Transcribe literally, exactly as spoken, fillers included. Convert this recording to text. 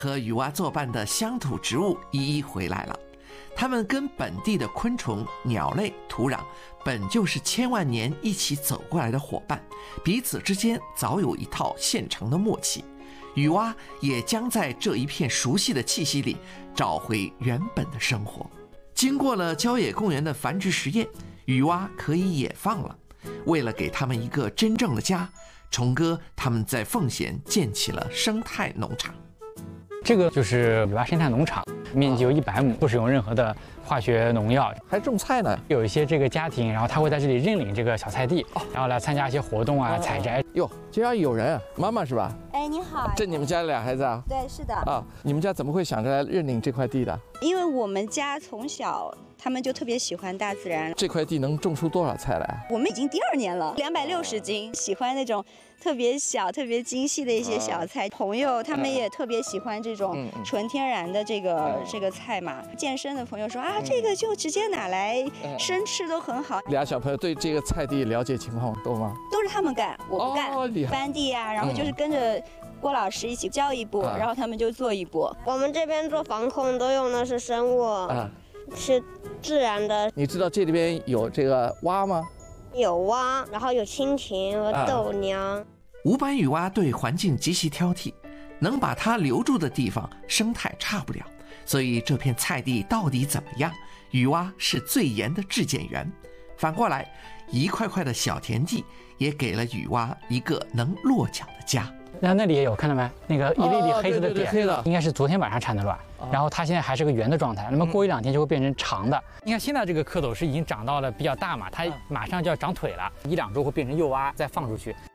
和雨蛙作伴的乡土植物一一回来了。它们跟本地的昆虫、鸟类、土壤本就是千万年一起走过来的伙伴，彼此之间早有一套现成的默契。雨蛙也将在这一片熟悉的气息里找回原本的生活。经过了郊野公园的繁殖实验，雨蛙可以野放了。为了给他们一个真正的家，虫哥他们在奉贤建起了生态农场。 这个就是雨蛙生态农场，面积有一百亩，不使用任何的化学农药， 还种菜呢。 有一些这个家庭，然后他会在这里认领这个小菜地，然后来参加一些活动啊、采摘。 哟，竟然有人啊！妈妈是吧？ 哎，你好。 这你们家俩孩子啊？ 对，是的。 啊，你们家怎么会想着来认领这块地的？ 因为我们家从小他们就特别喜欢大自然。 这块地能种出多少菜来？ 我们已经第二年了，两百六十斤。喜欢那种特别小、特别精细的一些小菜。朋友他们也特别喜欢这种纯天然的这个这个菜嘛。健身的朋友说啊，这个就直接拿来生吃都很好。 俩小朋友对这个菜地了解情况多吗？ 都是他们干，我不干。 哦，厉害。 翻地啊，然后就是跟着郭老师一起教一步，然后他们就做一步。 我们这边做防控都用的是生物，啊、是自然的。 你知道这里边有这个蛙吗？ 有蛙，然后有蜻蜓和豆娘。啊、 无斑雨蛙对环境极其挑剔，能把它留住的地方生态差不了，所以这片菜地到底怎么样，雨蛙是最严的质检员。反过来，一块块的小田地也给了雨蛙一个能落脚的家。 那那里也有，看到没？那个一粒粒黑色的点， 哦、对对对，黑的， 应该是昨天晚上产的卵，哦、然后它现在还是个圆的状态，那么过一两天就会变成长的。嗯、你看现在这个蝌蚪是已经长到了比较大嘛，它马上就要长腿了，一两周会变成幼蛙再放出去。